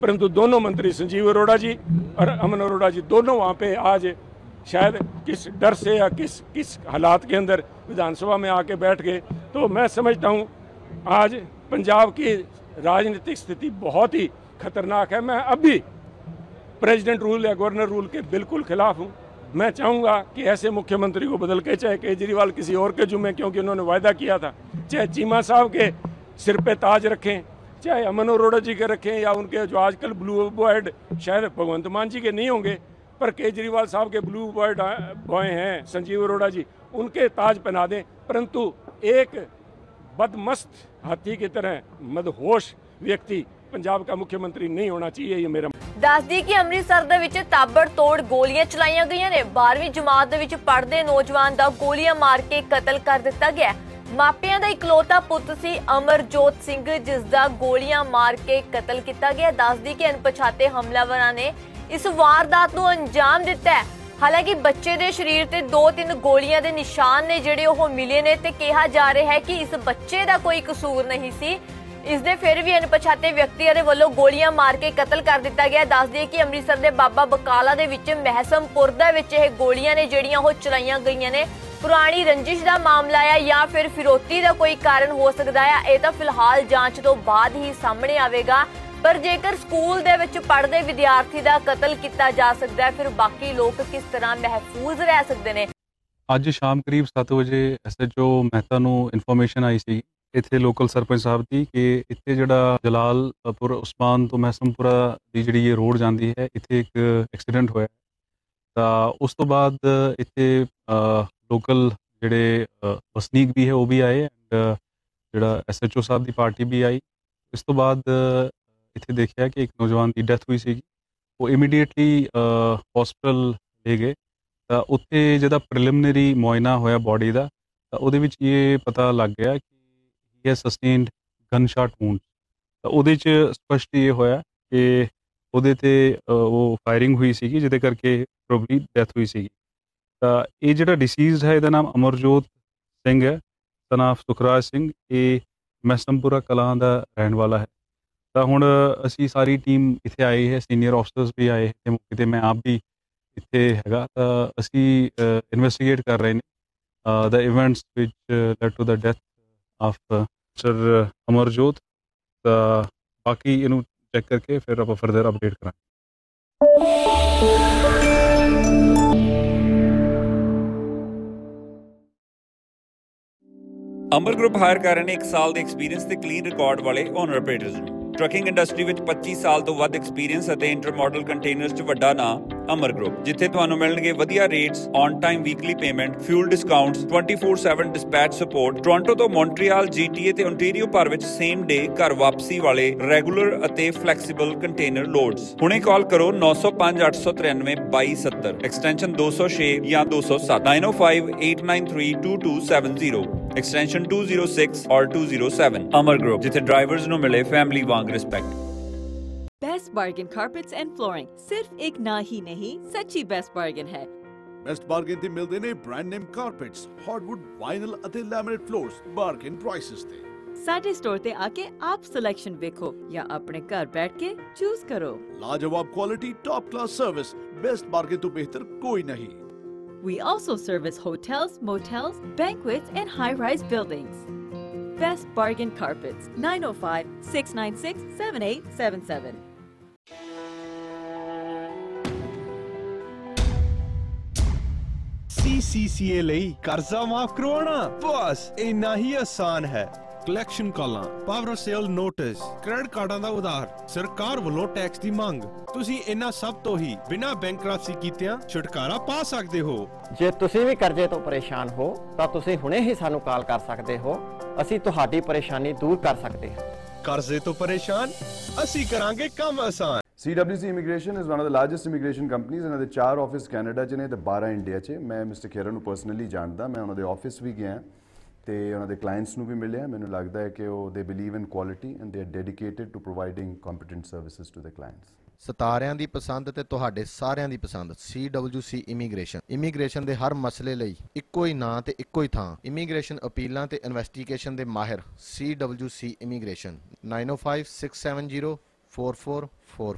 परंतु दोनों मंत्री संजीव अरोड़ा जी और अमन अरोड़ा जी दोनों वहाँ पे आज शायद किस डर से या किस हालात के अंदर विधानसभा में आके बैठ गए। तो मैं समझता हूँ आज पंजाब की राजनीतिक स्थिति बहुत ही खतरनाक है। मैं अभी प्रेसिडेंट रूल या गवर्नर रूल के बिल्कुल खिलाफ हूँ। मैं चाहूँगा कि ऐसे मुख्यमंत्री को बदल के, चाहे केजरीवाल किसी और के जुम्मे, क्योंकि उन्होंने वायदा किया था, चाहे चीमा साहब के सिर पे ताज रखें, चाहे अमन अरोड़ा जी के रखें, या उनके जो आजकल ब्लू बॉयड शायद भगवंत मान जी के नहीं होंगे, पर केजरीवाल साहब के ब्लू बॉयड बॉय हैं संजीव अरोड़ा जी, उनके ताज पहना दें। परंतु एक बदमस्त हाथी की तरह मदहोश व्यक्ति पंजाब का मुख्यमंत्री नहीं होना चाहिए। ये मेरा ਦੱਸ ਦਈਏ ਕਿ ਅੰਮ੍ਰਿਤਸਰ ਦੇ ਵਿੱਚ ਤਾਬੜਤੋੜ ਗੋਲੀਆਂ ਚਲਾਈਆਂ ਗਈਆਂ ਨੇ। 12ਵੀਂ ਜਮਾਤ ਦੇ ਵਿੱਚ ਪੜ੍ਹਦੇ ਨੌਜਵਾਨ ਦਾ ਗੋਲੀਆਂ ਮਾਰ ਕੇ ਕਤਲ ਕਰ ਦਿੱਤਾ ਗਿਆ। ਮਾਪਿਆਂ ਦਾ ਇਕਲੌਤਾ ਪੁੱਤ ਸੀ ਅਮਰਜੋਤ ਸਿੰਘ, ਜਿਸ ਦਾ ਗੋਲੀਆਂ ਮਾਰ ਕੇ ਕਤਲ ਕੀਤਾ ਗਿਆ। ਦੱਸ ਦਈਏ ਕਿ ਅਣਪਛਾਤੇ ਹਮਲਾਵਰਾਂ ਨੇ ਇਸ ਵਾਰਦਾਤ ਨੂੰ ਅੰਜਾਮ ਦਿੱਤਾ ਹੈ। ਹਾਲਾਂਕਿ ਬੱਚੇ ਦੇ ਸਰੀਰ ਤੇ 2-3 ਗੋਲੀਆਂ ਦੇ ਨਿਸ਼ਾਨ ਨੇ ਜਿਹੜੇ ਉਹ ਮਿਲੇ ਨੇ ਤੇ ਕਿਹਾ ਜਾ ਰਿਹਾ ਹੈ ਕਿ ਇਸ ਬੱਚੇ ਦਾ ਕੋਈ ਕਸੂਰ ਨਹੀਂ ਸੀ। ਇਸ ਦੇ ਫਿਰ ਵੀ ਅਣਪਛਾਤੇ ਵਿਅਕਤੀਆਂ ਦੇ ਵੱਲੋਂ ਗੋਲੀਆਂ ਮਾਰ ਕੇ ਕਤਲ ਕਰ ਦਿੱਤਾ ਗਿਆ। ਦੱਸ ਦਈਏ ਕਿ ਅੰਮ੍ਰਿਤਸਰ ਦੇ ਬਾਬਾ ਬਕਾਲਾ ਦੇ ਵਿੱਚ ਮਹਿਸਮਪੁਰ ਦੇ ਵਿੱਚ ਇਹ ਗੋਲੀਆਂ ਨੇ ਜਿਹੜੀਆਂ ਉਹ ਚਲਾਈਆਂ ਗਈਆਂ ਨੇ। ਪੁਰਾਣੀ ਰੰਜਿਸ਼ ਦਾ ਮਾਮਲਾ ਹੈ ਜਾਂ ਫਿਰ ਫਿਰੌਤੀ ਦਾ ਕੋਈ ਕਾਰਨ ਹੋ ਸਕਦਾ ਹੈ, ਇਹ ਤਾਂ ਫਿਲਹਾਲ ਜਾਂਚ ਤੋਂ ਬਾਅਦ ਹੀ ਸਾਹਮਣੇ ਆਵੇਗਾ। ਪਰ ਜੇਕਰ ਸਕੂਲ ਦੇ ਵਿੱਚ ਪੜ੍ਹਦੇ ਵਿਦਿਆਰਥੀ ਦਾ ਕਤਲ ਕੀਤਾ ਜਾ ਸਕਦਾ ਹੈ, ਫਿਰ ਬਾਕੀ ਲੋਕ ਕਿਸ ਤਰ੍ਹਾਂ ਮਹਿਫੂਜ਼ ਰਹਿ ਸਕਦੇ ਨੇ। ਅੱਜ ਸ਼ਾਮ ਕਰੀਬ 7 ਵਜੇ SHO ਮਹਿਤਾ ਨੂੰ ਇਨਫੋਰਮੇਸ਼ਨ ਆਈ ਸੀ ਇੱਥੇ ਲੋਕਲ ਸਰਪੰਚ ਸਾਹਿਬ ਦੀ ਕਿ ਇੱਥੇ ਜਿਹੜਾ ਜਲਾਲਪੁਰ ਉਸਮਾਨ ਤੋਂ ਮਹਿਸਮਪੁਰਾ ਦੀ ਜਿਹੜੀ ਇਹ ਰੋਡ ਜਾਂਦੀ ਹੈ, ਇੱਥੇ ਇੱਕ ਐਕਸੀਡੈਂਟ ਹੋਇਆ। ਤਾਂ ਉਸ ਤੋਂ ਬਾਅਦ ਇੱਥੇ ਲੋਕਲ ਜਿਹੜੇ ਵਸਨੀਕ ਵੀ ਹੈ ਉਹ ਵੀ ਆਏ ਐਂਡ ਜਿਹੜਾ SHO ਸਾਹਿਬ ਦੀ ਪਾਰਟੀ ਵੀ ਆਈ। ਇਸ ਤੋਂ ਬਾਅਦ ਇੱਥੇ ਦੇਖਿਆ ਕਿ ਇੱਕ ਨੌਜਵਾਨ ਦੀ ਡੈਥ ਹੋਈ ਸੀਗੀ। ਉਹ ਇਮੀਡੀਏਟਲੀ ਹਸਪੀਟਲ ਲੈ ਗਏ। ਤਾਂ ਉੱਥੇ ਜਿਹਦਾ ਪ੍ਰੀਲਿਮਿਨਰੀ ਮੁਆਇਨਾ ਹੋਇਆ ਬੋਡੀ ਦਾ, ਤਾਂ ਉਹਦੇ ਵਿੱਚ ਇਹ ਪਤਾ ਲੱਗ ਗਿਆ ਕਿ he has sustained gun shot ਵੂੰਡ। ਤਾਂ ਉਹਦੇ 'ਚ ਸਪਸ਼ਟ ਇਹ ਹੋਇਆ ਕਿ ਉਹਦੇ 'ਤੇ ਉਹ ਫਾਇਰਿੰਗ ਹੋਈ ਸੀਗੀ, ਜਿਹਦੇ ਕਰਕੇ ਪ੍ਰੋਬਬਲੀ ਡੈਥ ਹੋਈ ਸੀਗੀ। ਤਾਂ ਇਹ ਜਿਹੜਾ ਡਿਸੀਜ਼ਡ ਹੈ, ਇਹਦਾ ਨਾਮ ਅਮਰਜੋਤ ਸਿੰਘ ਹੈ, ਸਨ ਆਫ ਸੁਖਰਾਜ ਸਿੰਘ। ਇਹ ਮਹਿਸਮਪੁਰਾ ਕਲਾਂ ਦਾ ਰਹਿਣ ਵਾਲਾ ਹੈ। ਤਾਂ ਹੁਣ ਅਸੀਂ ਸਾਰੀ ਟੀਮ ਇੱਥੇ ਆਈ ਹੈ, ਸੀਨੀਅਰ ਆਫਿਸਰਸ ਵੀ ਆਏ ਇੱਥੇ ਮੌਕੇ 'ਤੇ, ਮੈਂ ਆਪ ਵੀ ਇੱਥੇ ਹੈਗਾ। ਤਾਂ ਅਸੀਂ ਇਨਵੈਸਟੀਗੇਟ ਕਰ ਰਹੇ ਨੇ ਦ events which lead to the death of sir Amarjot. ਤਾਂ ਬਾਕੀ ਇਹਨੂੰ ਚੈੱਕ ਕਰਕੇ ਫਿਰ ਆਪਾਂ ਫਰਦਰ ਅਪਡੇਟ ਕਰਾਂਗੇ। ਅਮਰ ਗਰੁੱਪ ਹਾਇਰ ਕਰ ਰਹੇ ਨੇ 1 ਸਾਲ ਦੇ ਐਕਸਪੀਰੀਅੰਸ ਤੇ ਕਲੀਨ ਰਿਕਾਰਡ ਵਾਲੇ ਓਨਰ ਆਪਰੇਟਰਸ ਨੂੰ। ਟਰੱਕਿੰਗ ਇੰਡਸਟਰੀ ਵਿੱਚ 25 ਸਾਲ ਤੋਂ ਵੱਧ ਐਕਸਪੀਰੀਅੰਸ ਅਤੇ ਇੰਟਰ ਮਾਡਲ ਕੰਟੇਨਰਸ 'ਚ ਵੱਡਾ ਨਾਮ ਅਮਰ ਗਰੁੱਪ, ਜਿੱਥੇ ਤੁਹਾਨੂੰ ਮਿਲਣਗੇ ਵਧੀਆ rates, on time weekly payment, fuel discounts, 24/7 dispatch support. Toronto ਤੋਂ ਮੌਂਟਰੀਅਲ, GTA ਤੇ ਓਨਟਾਰੀਓ ਭਰ ਵਿੱਚ ਸੇਮ ਡੇ ਘਰ ਵਾਪਸੀ ਵਾਲੇ ਰੈਗੂਲਰ ਅਤੇ ਫਲੈਕਸੀਬਲ ਕੰਟੇਨਰ ਲੋਡਸ। ਹੁਣੇ ਕਾਲ ਕਰੋ 905 893 2270 ਐਕਸਟੈਂਸ਼ਨ 206 ਜਾਂ 207 905 893 2270 extension 206 or 207। Amar Group, जिथे ड्राइवर्स नु मिले family Wang respect. Best bargain carpets and flooring सिर्फ एक ना ही नहीं, सच्ची बेस्ट बार्गेन है। बेस्ट बार्गेन ते मिलदे ने brand name carpets, hardwood, vinyl ਅਤੇ ਲੈਮੀਨੇਟ ਫਲੋਰਸ ਬਾਰਗੇਨ ਪ੍ਰਾਈਸਸ ਤੇ। ਸਾਡੇ ਸਟੋਰ ਤੇ ਆਕੇ ਆਪ ਸਿਲੈਕਸ਼ਨ ਵੇਖੋ ਜਾਂ ਆਪਣੇ ਘਰ ਬੈਠ ਕੇ ਚੂਜ਼ ਕਰੋ। ਲਾਜਵਾਬ quality, top class service, best bargain ਤੋਂ ਬਿਹਤਰ ਕੋਈ ਨਹੀਂ। We also service hotels, motels, banquets and high-rise buildings. Best Bargain Carpets, 905-696-7877. CCCA ਲਈ ਕਰਜ਼ਾ ਮਾਫ ਕਰਵਾਉਣਾ ਬਸ ਇੰਨਾ ਹੀ ਆਸਾਨ ਹੈ। ਕਲੈਕਸ਼ਨ ਕਾਲਾਂ, ਪਾਵਰ ਸੇਲ ਨੋਟਿਸ, ਕ੍ਰੈਡਿਟ ਕਾਰਡਾਂ ਦਾ ਉਧਾਰ, ਸਰਕਾਰ ਵੱਲੋਂ ਟੈਕਸ ਦੀ ਮੰਗ, ਤੁਸੀਂ ਇਹਨਾਂ ਸਭ ਤੋਂ ਹੀ ਬਿਨਾਂ ਬੈਂਕਰਪਸੀ ਕੀਤਿਆਂ ਛੁਟਕਾਰਾ ਪਾ ਸਕਦੇ ਹੋ। ਜੇ ਤੁਸੀਂ ਵੀ ਕਰਜ਼ੇ ਤੋਂ ਪਰੇਸ਼ਾਨ ਹੋ ਤਾਂ ਤੁਸੀਂ ਹੁਣੇ ਹੀ ਸਾਨੂੰ ਕਾਲ ਕਰ ਸਕਦੇ ਹੋ। ਅਸੀਂ ਤੁਹਾਡੀ ਪਰੇਸ਼ਾਨੀ ਦੂਰ ਕਰ ਸਕਦੇ ਹਾਂ। ਕਰਜ਼ੇ ਤੋਂ ਪਰੇਸ਼ਾਨ, ਅਸੀਂ ਕਰਾਂਗੇ ਕੰਮ ਆਸਾਨ। CWC Immigration is one of the largest immigration companies। ਇਹਨਾਂ ਦੇ 4 ਆਫਿਸ ਕੈਨੇਡਾ 'ਚ ਨੇ ਤੇ 12 ਇੰਡੀਆ 'ਚ। ਮੈਂ ਮਿਸਟਰ ਖੇਰਾ ਨੂੰ ਪਰਸਨਲੀ ਜਾਣਦਾ, ਮੈਂ ਉਹਨਾਂ ਦੇ ਆਫਿਸ ਵੀ ਗਿਆ ਤੇ ਉਹਨਾਂ ਦੇ ਕਲਾਇੰਟਸ ਨੂੰ ਵੀ ਮਿਲਿਆ। ਮੈਨੂੰ ਲੱਗਦਾ ਹੈ ਕਿ ਉਹ ਦੇ believe in quality and they are dedicated to providing competent services to the clients. ਸਿਤਾਰਿਆਂ ਦੀ ਪਸੰਦ ਤੇ ਤੁਹਾਡੇ ਸਾਰਿਆਂ ਦੀ ਪਸੰਦ CWC ਇਮੀਗ੍ਰੇਸ਼ਨ ਦੇ ਹਰ ਮਸਲੇ ਲਈ ਇੱਕੋ ਹੀ ਨਾਂ ਤੇ ਇੱਕੋ ਹੀ ਥਾਂ। ਇਮੀਗ੍ਰੇਸ਼ਨ ਅਪੀਲਾਂ ਤੇ ਇਨਵੈਸਟੀਗੇਸ਼ਨ ਦੇ ਮਾਹਿਰ CWC ਇਮੀਗ੍ਰੇਸ਼ਨ 905 670 4444।